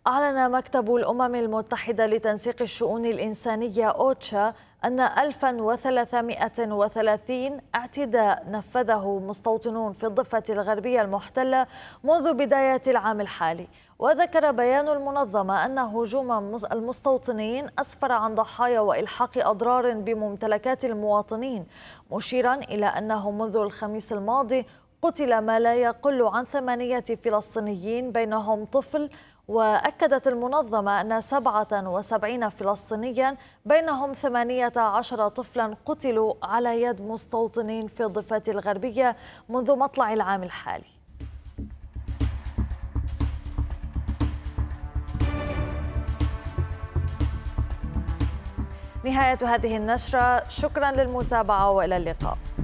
أعلن مكتب الأمم المتحدة لتنسيق الشؤون الإنسانية أوتشا أن 1330 اعتداء نفذه مستوطنون في الضفة الغربية المحتلة منذ بداية العام الحالي. وذكر بيان المنظمة أن هجوم المستوطنين أسفر عن ضحايا وإلحاق أضرار بممتلكات المواطنين، مشيرا إلى أنه منذ الخميس الماضي قتل ما لا يقل عن 8 فلسطينيين بينهم طفل. وأكدت المنظمة أن 77 فلسطينيا بينهم 18 طفلا قتلوا على يد مستوطنين في الضفة الغربية منذ مطلع العام الحالي. نهاية هذه النشرة، شكرا للمتابعة وإلى اللقاء.